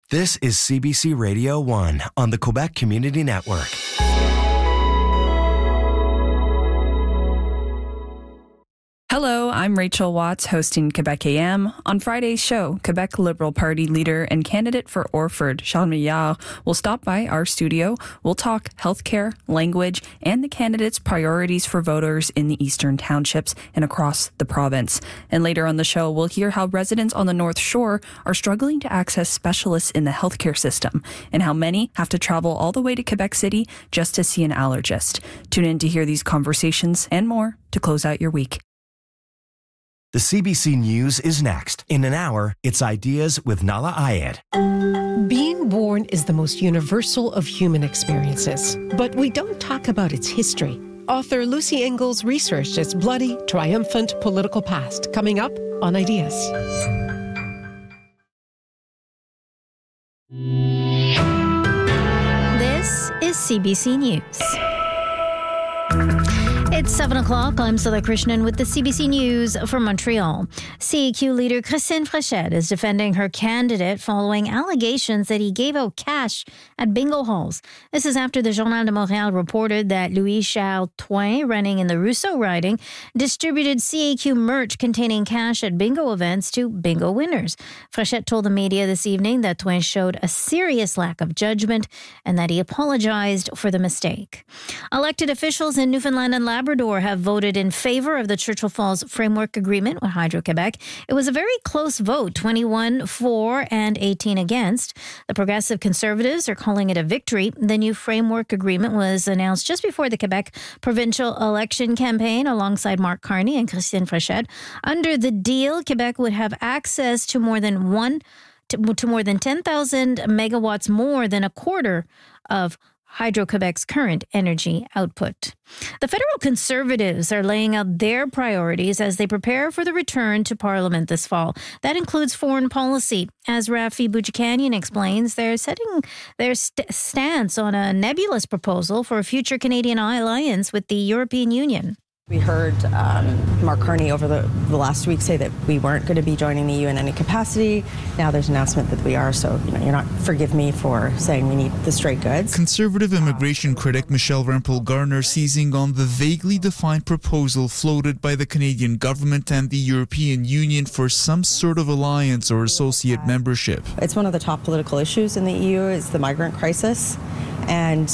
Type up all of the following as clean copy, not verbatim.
This is CBC Radio 1 on the Quebec Community Network. Hello, I'm Rachel Watts, hosting Quebec AM. On Friday's show, Quebec Liberal Party leader and candidate for Orford, Charles Milliard, will stop by our studio. We'll talk healthcare, language, and the candidate's priorities for voters in the eastern townships and across the province. And later on the show, we'll hear how residents on the North Shore are struggling to access specialists in the healthcare system and how many have to travel all the way to Quebec City just to see an allergist. Tune in to hear these conversations and more to close out your week. The CBC News is next. In an hour, it's Ideas with Nala Ayed. Being born is the most universal of human experiences, but we don't talk about its history. Author Lucy Ingalls researched its bloody, triumphant political past, coming up on Ideas. This is CBC News. It's 7 o'clock. I'm Sala Krishnan with the CBC News from Montreal. CAQ leader Christine Frechette is defending her candidate following allegations that he gave out cash at bingo halls. This is after the Journal de Montréal reported that Louis-Charles Twain, running in the Rousseau riding, distributed CAQ merch containing cash at bingo events to bingo winners. Frechette told the media this evening that Twain showed a serious lack of judgment and that he apologized for the mistake. Elected officials in Newfoundland and Labrador have voted in favor of the Churchill Falls Framework Agreement with Hydro-Quebec. It was a very close vote, 21 for and 18 against. The Progressive Conservatives are calling it a victory. The new framework agreement was announced just before the Quebec provincial election campaign alongside Mark Carney and Christine Frechette. Under the deal, Quebec would have access to more than 10,000 megawatts, more than a quarter of Hydro-Quebec's current energy output. The federal Conservatives are laying out their priorities as they prepare for the return to Parliament this fall. That includes foreign policy. As Rafi Boudjikanian explains, they're setting their stance on a nebulous proposal for a future Canadian alliance with the European Union. We heard Mark Carney over the last week say that we weren't going to be joining the EU in any capacity. Now there's an announcement that we are, so you're not, forgive me for saying we need the straight goods. Conservative immigration critic Michelle Rempel-Garner seizing on the vaguely defined proposal floated by the Canadian government and the European Union for some sort of alliance or associate membership. It's one of the top political issues in the EU, is the migrant crisis. And,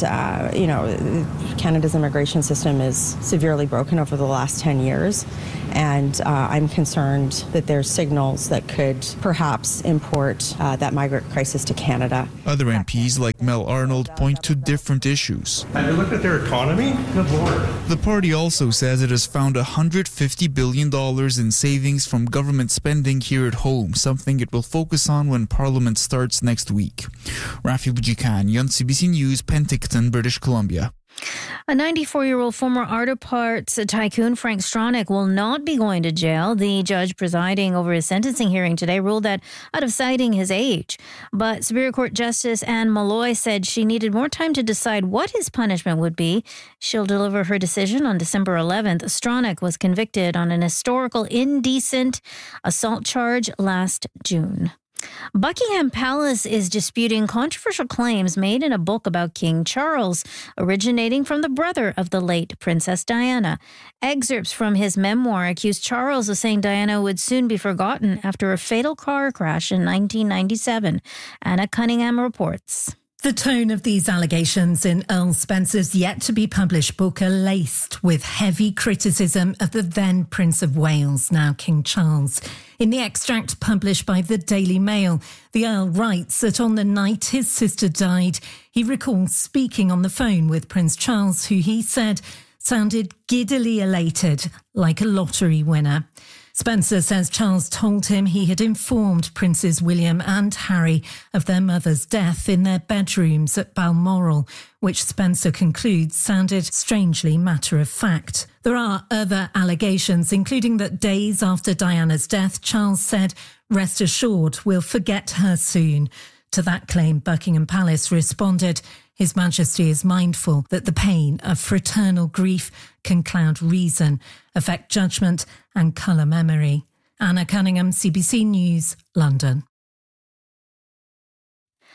Canada's immigration system is severely broken over the last 10 years. And I'm concerned that there's signals that could perhaps import that migrant crisis to Canada. Other MPs like Mel Arnold point to different issues. And you look at their economy, good Lord. The party also says it has found $150 billion in savings from government spending here at home, something it will focus on when Parliament starts next week. Rafi Boudjikanian, CBC News, Penticton, British Columbia. A 94-year-old former auto parts tycoon, Frank Stronach, will not be going to jail. The judge presiding over his sentencing hearing today ruled that out of citing his age. But Superior Court Justice Anne Malloy said she needed more time to decide what his punishment would be. She'll deliver her decision on December 11th. Stronach was convicted on an historical indecent assault charge last June. Buckingham Palace is disputing controversial claims made in a book about King Charles, originating from the brother of the late Princess Diana. Excerpts from his memoir accuse Charles of saying Diana would soon be forgotten after a fatal car crash in 1997. Anna Cunningham reports. The tone of these allegations in Earl Spencer's yet-to-be-published book are laced with heavy criticism of the then Prince of Wales, now King Charles. In the extract published by the Daily Mail, the Earl writes that on the night his sister died, he recalls speaking on the phone with Prince Charles, who he said sounded giddily elated, like a lottery winner. Spencer says Charles told him he had informed Princes William and Harry of their mother's death in their bedrooms at Balmoral, which Spencer concludes sounded strangely matter-of-fact. There are other allegations, including that days after Diana's death, Charles said, "Rest assured, we'll forget her soon." To that claim, Buckingham Palace responded, His Majesty is mindful that the pain of fraternal grief can cloud reason, affect judgment and colour memory. Anna Cunningham, CBC News, London.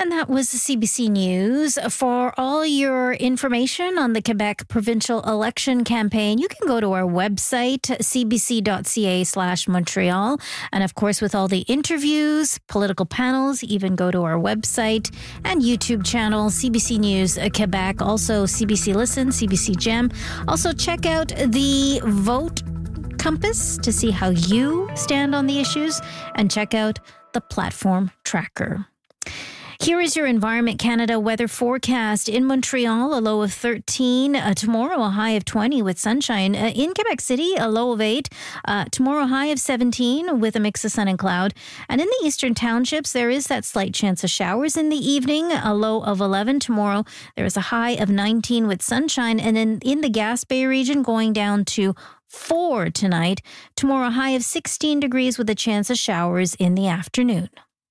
And that was the CBC News. For all your information on the Quebec provincial election campaign, you can go to our website, cbc.ca/Montreal. And of course, with all the interviews, political panels, even go to our website and YouTube channel, CBC News Quebec. Also, CBC Listen, CBC Gem. Also, check out the Vote Compass to see how you stand on the issues. And check out the Platform Tracker. Here is your Environment Canada weather forecast. In Montreal, a low of 13. Tomorrow, a high of 20 with sunshine. In Quebec City, a low of 8. Tomorrow, high of 17 with a mix of sun and cloud. And in the eastern townships, there is that slight chance of showers in the evening, a low of 11. Tomorrow, there is a high of 19 with sunshine. And in the Gaspé region, going down to 4 tonight. Tomorrow, high of 16 degrees with a chance of showers in the afternoon.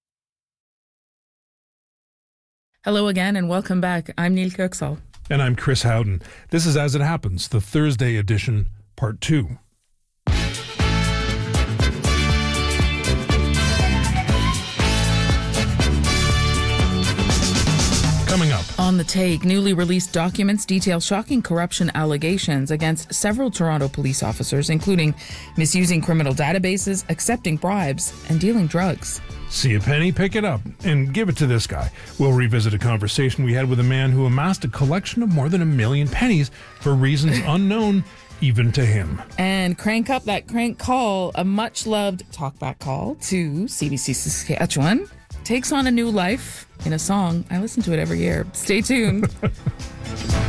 Hello again and welcome back. I'm Neil Kirksall. And I'm Chris Howden. This is As It Happens, the Thursday edition, part 2. Coming up. On the take, newly released documents detail shocking corruption allegations against several Toronto police officers, including misusing criminal databases, accepting bribes, and dealing drugs. See a penny, pick it up, and give it to this guy. We'll revisit a conversation we had with a man who amassed a collection of more than 1 million pennies for reasons unknown even to him. And crank up that crank call, a much-loved talkback call to CBC Saskatchewan, takes on a new life in a song. I listen to it every year. Stay tuned.